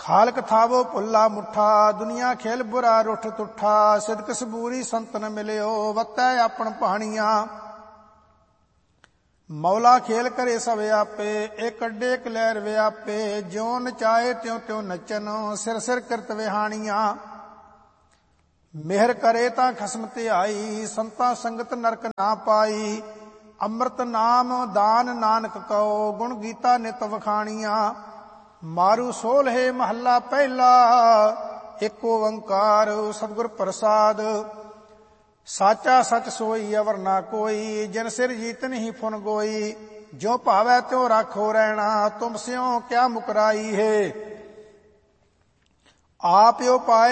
ਖਾਲਕ ਥਾਵੋ ਭੁੱਲਾ ਮੁੱਠਾ, ਦੁਨੀਆ ਖੇਲ ਬੁਰਾ ਰੁੱਠ ਤੁੱਠਾ। ਸਿਦਕ ਸਬੂਰੀ ਸੰਤਨ ਮਿਲਿਓ, ਵੱਤੈ ਆਪਣ ਪਹਾਣੀਆਂ। ਮੌਲਾ ਖੇਲ ਕਰੇ ਸਭ ਆਪੇ, ਇੱਕ ਅੱਡੇ ਇੱਕ ਲਹਿਰ ਵਿਆਪੇ। ਜਿਉ ਨਚਾਏ ਤਿਉ ਤਿਉ ਨੱਚਨ, ਸਿਰ ਸਿਰ ਕਿਰਤ ਵਿਹਾਣੀਆਂ। ਮਿਹਰ ਕਰੇ ਤਾਂ ਖਸਮ ਧਿਆਈ, ਸੰਤਾਂ ਸੰਗਤ ਨਰਕ ਨਾ ਪਾਈ। ਅੰਮ੍ਰਿਤ ਨਾਮ ਦਾਨ ਨਾਨਕ ਕਉ, ਗੁਣ ਗੀਤਾ ਨਿਤ ਵਖਾਣੀਆਂ। ਮਾਰੂ ਸੋਲ੍ਹੇ ਮਹੱਲਾ ਪਹਿਲਾ, ਇੱਕ ਓੰਕਾਰ ਸਤਿਗੁਰ ਪ੍ਰਸਾਦ। ਸਾਚਾ ਸਚ ਸੋਈ ਅਵਰ ਨਾ ਕੋਈ, ਜਿਨ ਸਿਰ ਜੀਤਨ ਹੀ ਫੁਨ ਗੋਈ। ਜੋ ਭਾਵੈ ਤਿਉ ਰਾਖੋ ਰਹਿਣਾ, ਤੁਮ ਸਿਉ ਕਿਆ ਮੁਕਰਾਈ ਹੈ। ਆਪ ਉਪਾਏ